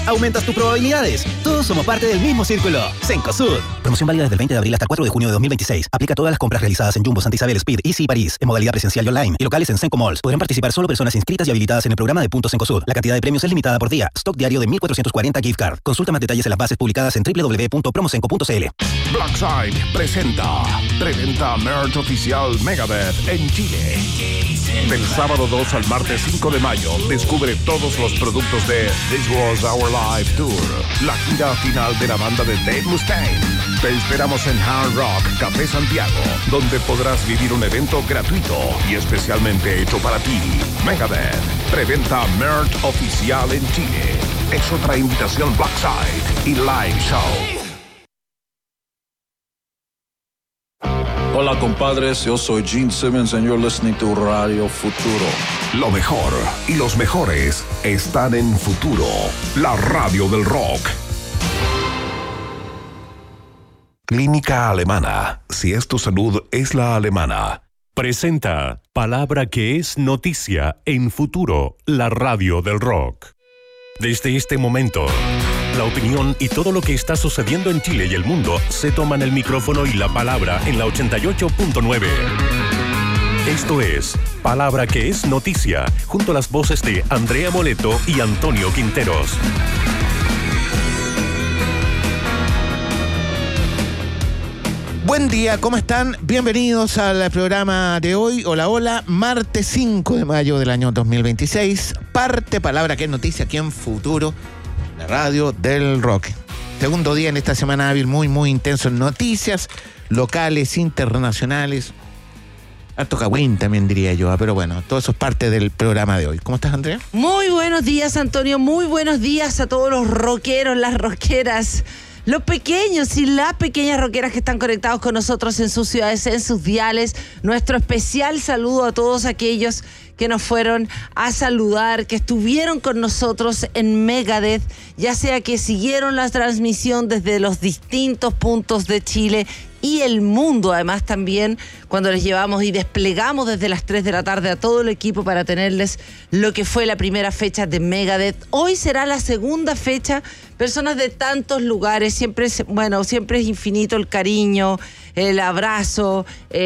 aumentas tus probabilidades. Todos somos parte del mismo círculo. Cencosud. Promoción válida desde el 20 de abril hasta el 4 de junio de 2026. Aplica a todas las compras realizadas en Jumbo, Santa Isabel, Speed, Easy y París, en modalidad presencial y online, y locales en Cenco Malls. Podrán participar solo personas inscritas y habilitadas en el programa de puntos Cencosud. La cantidad de premios es limitada por día. Stock diario de 1.440 gift card. Consulta más detalles en las bases publicadas en www.promocenco.cl. Blackside presenta Preventa Merch Oficial Megadeth en Chile. Del sábado 2 al martes 5 de mayo, descubre todos los productos de This Was Our Live Tour, la gira final de la banda de Dave Mustaine. Te esperamos en Hard Rock Café Santiago, donde podrás vivir un evento gratuito y especialmente hecho para ti. Megadeth, Preventa Merch Oficial en Chile. Es otra invitación Blackside y Live Show. Hola compadres, yo soy Gene Simmons and you're listening to Radio Futuro. Lo mejor y los mejores están en Futuro, la radio del rock. Clínica Alemana. Si es tu salud, es la alemana. Presenta Palabra que es noticia en Futuro, la radio del rock. Desde este momento, la opinión y todo lo que está sucediendo en Chile y el mundo se toman el micrófono y la palabra en la 88.9. Esto es Palabra que es noticia, junto a las voces de Andrea Moleto y Antonio Quinteros. Buen día, ¿cómo están? Bienvenidos al programa de hoy. Hola, hola. Martes 5 de mayo del año 2026. Parte Palabra que es noticia aquí en Futuro, la radio del rock. Segundo día en esta semana hábil muy intenso en noticias locales, internacionales. Harto cagüín también diría yo, pero bueno, todo eso es parte del programa de hoy. ¿Cómo estás, Andrea? Muy buenos días, Antonio. Muy buenos días a todos los rockeros, las rockeras, los pequeños y las pequeñas rockeras que están conectados con nosotros en sus ciudades, en sus diales. Nuestro especial saludo a todos aquellos que nos fueron a saludar, que estuvieron con nosotros en Megadeth, ya sea que siguieron la transmisión desde los distintos puntos de Chile y el mundo, además también cuando les llevamos y desplegamos desde las 3 de la tarde a todo el equipo para tenerles lo que fue la primera fecha de Megadeth. Hoy será la segunda fecha, personas de tantos lugares, siempre es infinito el cariño, el abrazo,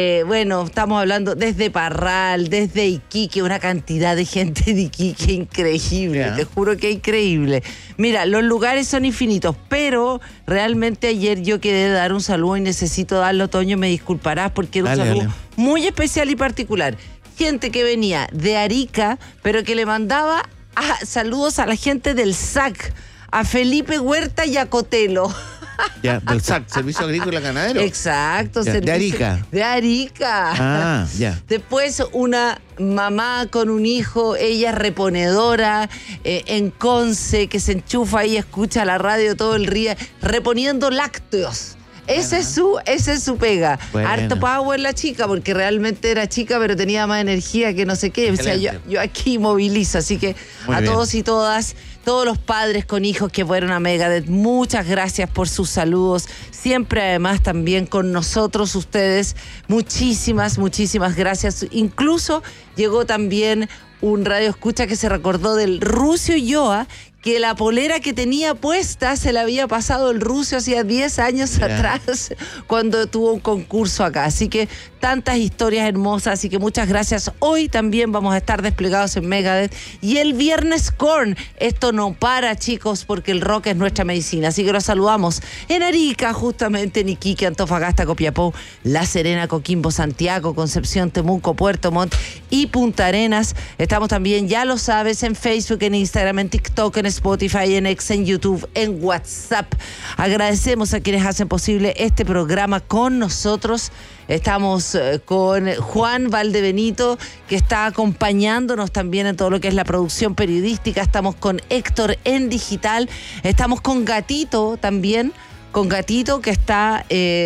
estamos hablando desde Parral, desde Iquique, una cantidad de gente de Iquique increíble, yeah. Te juro que increíble. Mira, los lugares son infinitos, pero realmente ayer yo quedé de dar un saludo y necesito darlo, Toño, me disculparás porque era un saludo muy especial y particular. Gente que venía de Arica, pero que le mandaba saludos a la gente del SAC, a Felipe Huerta y a Cotelo. Ya, del SAC, Servicio Agrícola Ganadero. Exacto. Ya, de Arica. De Arica. Ah, ya. Después una mamá con un hijo, ella reponedora en Conce, que se enchufa y escucha la radio todo el día, reponiendo lácteos. Ese es su pega. Bueno. Harto power la chica, porque realmente era chica, pero tenía más energía que no sé qué. O sea, yo aquí movilizo, así que muy a bien. Todos y todas, todos los padres con hijos que fueron a Megadeth, muchas gracias por sus saludos. Siempre además también con nosotros ustedes. Muchísimas gracias. Incluso llegó también un radio escucha que se recordó del Rusio Yoa, que la polera que tenía puesta se la había pasado el Rusio hacía 10 años atrás, cuando tuvo un concurso acá. Así que tantas historias hermosas, así que muchas gracias. Hoy también vamos a estar desplegados en Megadeth y el viernes Korn. Esto no para, chicos, porque el rock es nuestra medicina. Así que los saludamos en Arica, justamente en Iquique, Antofagasta, Copiapó, La Serena, Coquimbo, Santiago, Concepción, Temuco, Puerto Montt y Punta Arenas. Estamos también, ya lo sabes, en Facebook, en Instagram, en TikTok, en Spotify, en X, en YouTube, en WhatsApp. Agradecemos a quienes hacen posible este programa con nosotros. Estamos con Juan Valdebenito, que está acompañándonos también en todo lo que es la producción periodística. Estamos con Héctor en digital. Estamos con Gatito también. Con Gatito, que está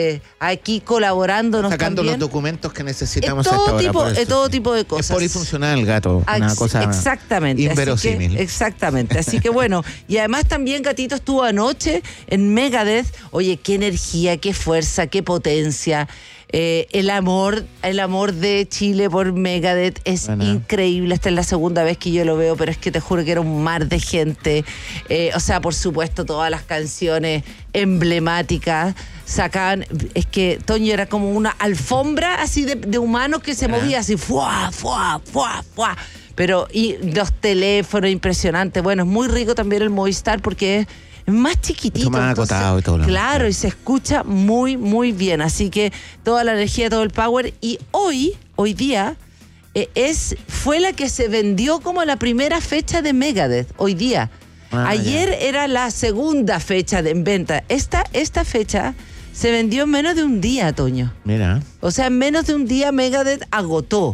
aquí colaborándonos sacando también. Los documentos que necesitamos a esta hora. Todo tipo de cosas. Es polifuncional, Gato. Una cosa exactamente, inverosímil. Exactamente. Así que bueno, y además también Gatito estuvo anoche en Megadeth. Oye, qué energía, qué fuerza, qué potencia. El amor de Chile por Megadeth es increíble. Esta es la segunda vez que yo lo veo, pero es que te juro que era un mar de gente. O sea, por supuesto, todas las canciones emblemáticas sacaban. Es que Toño era como una alfombra así de humanos que se movía así, ¡fuá, fuá, fuá, fuá! Pero, y los teléfonos, impresionantes. Bueno, es muy rico también el Movistar porque es más chiquitito. Más acotado y todo. Claro, y se escucha muy, muy bien. Así que toda la energía, todo el power. Y hoy día, fue la que se vendió como la primera fecha de Megadeth. Hoy día. Ayer era la segunda fecha en venta. Esta fecha se vendió en menos de un día, Toño. Mira. O sea, en menos de un día Megadeth agotó.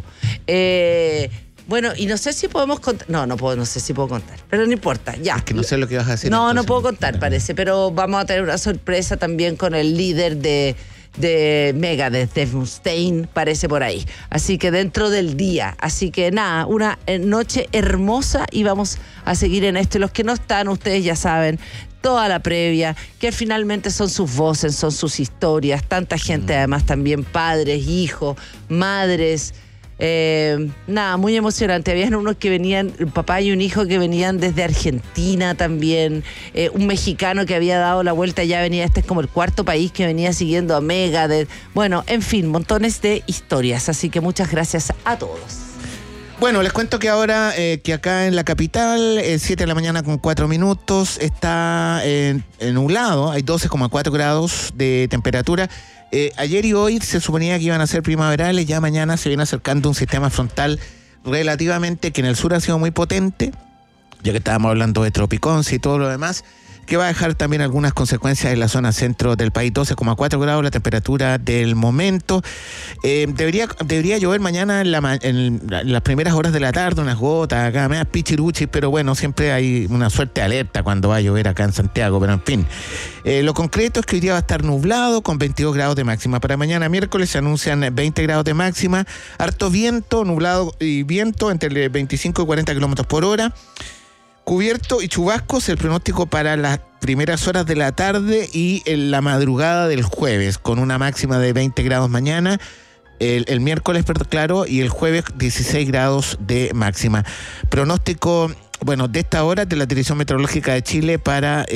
Bueno, y no sé si podemos contar. No sé si puedo contar, pero no importa, ya. Es que no sé lo que vas a hacer. No puedo contar, parece, pero vamos a tener una sorpresa también con el líder de Megadeth, Dave Mustaine, parece por ahí. Así que dentro del día. Así que nada, una noche hermosa y vamos a seguir en esto. Y los que no están, ustedes ya saben, toda la previa, que finalmente son sus voces, son sus historias. Tanta gente, además, también padres, hijos, madres. Nada, muy emocionante. Habían unos que venían, un papá y un hijo que venían desde Argentina también, un mexicano que había dado la vuelta, ya venía, este es como el cuarto país que venía siguiendo a Megadeth. Bueno, en fin, montones de historias, así que muchas gracias a todos. Bueno, les cuento que ahora, que acá en la capital, 7 de la mañana con 4 minutos, está nublado, hay 12,4 grados de temperatura. Ayer y hoy se suponía que iban a ser primaverales, ya mañana se viene acercando un sistema frontal relativamente que en el sur ha sido muy potente, ya que estábamos hablando de tropiconce y todo lo demás, que va a dejar también algunas consecuencias en la zona centro del país. 12,4 grados la temperatura del momento. Debería llover mañana en las primeras horas de la tarde, unas gotas acá, me das pichiruchis, pero bueno, siempre hay una suerte de alerta cuando va a llover acá en Santiago, pero en fin. Lo concreto es que hoy día va a estar nublado con 22 grados de máxima. Para mañana miércoles se anuncian 20 grados de máxima, harto viento, nublado y viento entre 25 y 40 kilómetros por hora. Cubierto y chubascos, el pronóstico para las primeras horas de la tarde y en la madrugada del jueves, con una máxima de 20 grados mañana, el miércoles, claro, y el jueves 16 grados de máxima. Pronóstico, bueno, de esta hora de la Dirección Meteorológica de Chile para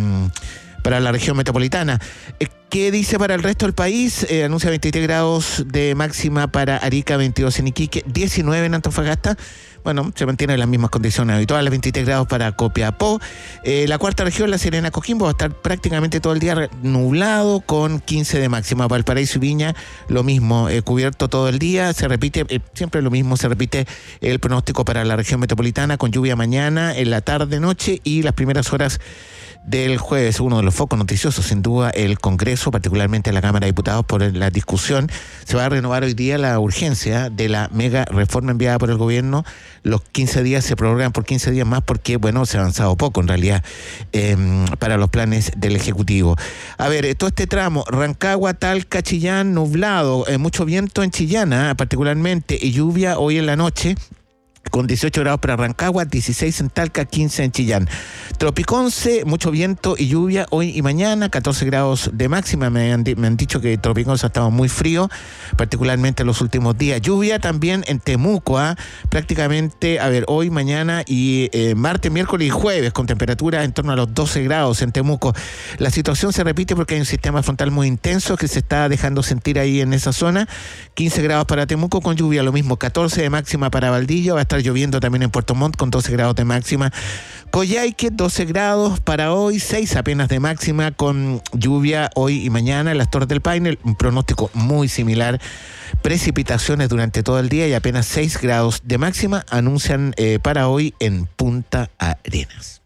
la región metropolitana. ¿Qué dice para el resto del país? Anuncia 23 grados de máxima para Arica, 22 en Iquique, 19 en Antofagasta. Bueno, se mantienen las mismas condiciones habituales, 23 grados para Copiapó. La cuarta región, La Serena, Coquimbo, va a estar prácticamente todo el día nublado con 15 de máxima. Valparaíso y Viña, lo mismo, cubierto todo el día. Se repite, siempre lo mismo, se repite el pronóstico para la región metropolitana con lluvia mañana, en la tarde, noche y las primeras horas del jueves. Uno de los focos noticiosos, sin duda, el Congreso, particularmente la Cámara de Diputados, por la discusión. Se va a renovar hoy día la urgencia de la mega reforma enviada por el gobierno. Los 15 días se prorrogan por 15 días más porque, bueno, se ha avanzado poco en realidad para los planes del Ejecutivo. A ver, todo este tramo, Rancagua, Talca, Chillán, nublado, mucho viento en Chillán, particularmente, y lluvia hoy en la noche, con 18 grados para Rancagua, 16 en Talca, 15 en Chillán. Tropiconce, mucho viento y lluvia hoy y mañana, 14 grados de máxima. Me han dicho que Tropiconce ha estado muy frío, particularmente en los últimos días. Lluvia también en Temuco, prácticamente, hoy, mañana y martes, miércoles y jueves, con temperatura en torno a los 12 grados en Temuco. La situación se repite porque hay un sistema frontal muy intenso que se está dejando sentir ahí en esa zona. 15 grados para Temuco con lluvia, lo mismo, 14 de máxima para Valdillo, va a estar lloviendo también en Puerto Montt con 12 grados de máxima. Coyhaique, 12 grados para hoy, 6 apenas de máxima con lluvia hoy y mañana. En las Torres del Paine, un pronóstico muy similar. Precipitaciones durante todo el día y apenas 6 grados de máxima anuncian para hoy en Punta Arenas.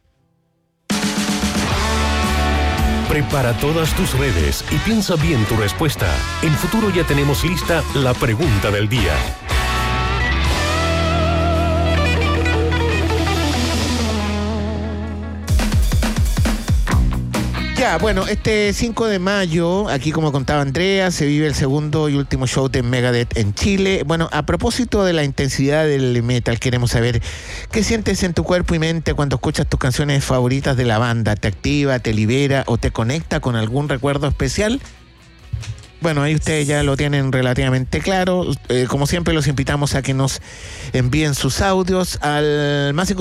Prepara todas tus redes y piensa bien tu respuesta. En Futuro ya tenemos lista la pregunta del día. Ya, bueno, este 5 de mayo, aquí como contaba Andrea, se vive el segundo y último show de Megadeth en Chile. Bueno, a propósito de la intensidad del metal, queremos saber qué sientes en tu cuerpo y mente cuando escuchas tus canciones favoritas de la banda. ¿Te activa, te libera o te conecta con algún recuerdo especial? Bueno, ahí ustedes ya lo tienen relativamente claro. Como siempre, los invitamos a que nos envíen sus audios al más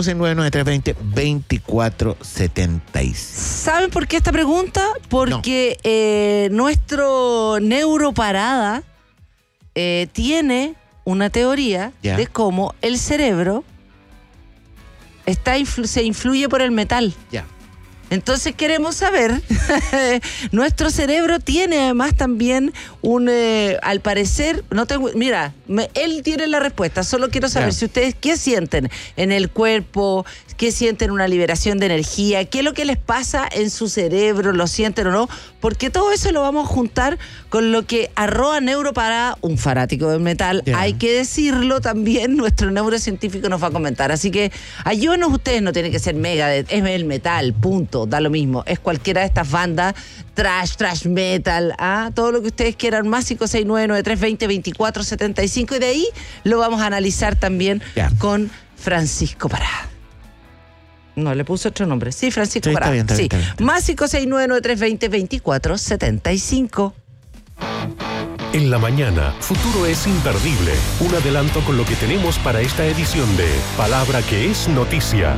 569-320-2476. ¿Saben por qué esta pregunta? Porque nuestro Neuroparada tiene una teoría de cómo el cerebro se influye por el metal. Ya. Entonces queremos saber, nuestro cerebro tiene además también al parecer, él tiene la respuesta, solo quiero saber si ustedes qué sienten en el cuerpo, qué sienten una liberación de energía, qué es lo que les pasa en su cerebro, lo sienten o no, porque todo eso lo vamos a juntar con lo que @Neuroparada, un fanático del metal, hay que decirlo también, nuestro neurocientífico nos va a comentar, así que ayúdenos ustedes, no tiene que ser Megadeth, es el metal, punto. Da lo mismo, es cualquiera de estas bandas, trash metal, todo lo que ustedes quieran, más 569-9320-2475, y de ahí lo vamos a analizar también con Francisco Parada. No, le puse otro nombre. Sí, Francisco Parada. Está bien. Más 569-9320-2475. En la mañana, Futuro es imperdible. Un adelanto con lo que tenemos para esta edición de Palabra que es Noticia.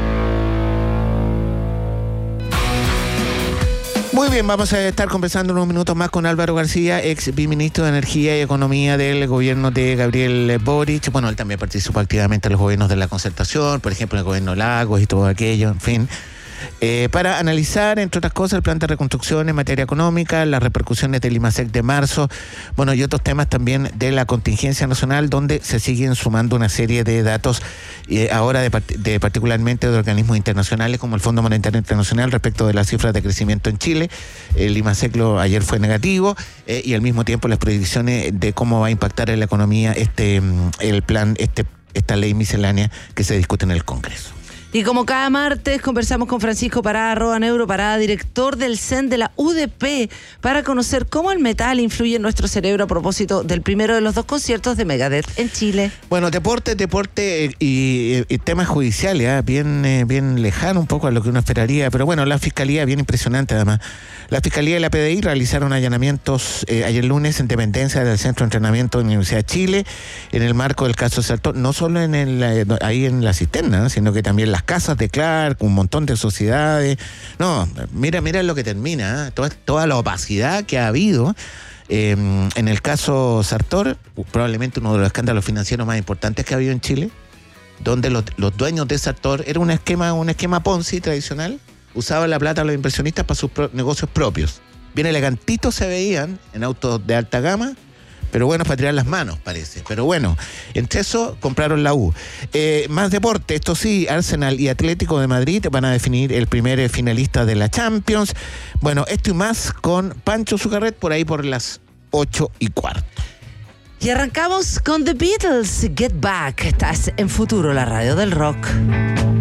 Muy bien, vamos a estar conversando unos minutos más con Álvaro García, ex viceministro de Energía y Economía del gobierno de Gabriel Boric. Bueno, él también participó activamente en los gobiernos de la Concertación, por ejemplo, en el gobierno Lagos y todo aquello, en fin. Para analizar, entre otras cosas, el plan de reconstrucción en materia económica, las repercusiones del IMASEC de marzo, bueno, y otros temas también de la contingencia nacional, donde se siguen sumando una serie de datos, ahora de particularmente de organismos internacionales como el Fondo Monetario Internacional respecto de las cifras de crecimiento en Chile. El IMASEC ayer fue negativo, y al mismo tiempo las predicciones de cómo va a impactar en la economía esta ley miscelánea que se discute en el Congreso. Y como cada martes conversamos con Francisco Parada, @Neuroparada, director del CEN de la UDP, para conocer cómo el metal influye en nuestro cerebro a propósito del primero de los 2 conciertos de Megadeth en Chile. Bueno, deporte y temas judiciales, bien lejano un poco a lo que uno esperaría, pero bueno, la Fiscalía, bien impresionante además. La Fiscalía y la PDI realizaron allanamientos ayer lunes en dependencia del Centro de Entrenamiento de la Universidad de Chile, en el marco del caso Sartor, no solo ahí en la cisterna, sino que también las casas de Clark, un montón de sociedades. No, mira lo que termina, toda la opacidad que ha habido. En el caso Sartor, probablemente uno de los escándalos financieros más importantes que ha habido en Chile, donde los dueños de Sartor era un esquema Ponzi tradicional, usaban la plata de los inversionistas para sus negocios propios. Bien elegantitos se veían en autos de alta gama, pero bueno, para tirar las manos, parece. Pero bueno, entre eso compraron la U. Más deporte, esto sí, Arsenal y Atlético de Madrid van a definir el primer finalista de la Champions. Bueno, esto y más con Pancho Zucarret por ahí por las 8:15. Y arrancamos con The Beatles, Get Back. Estás en Futuro, la radio del rock.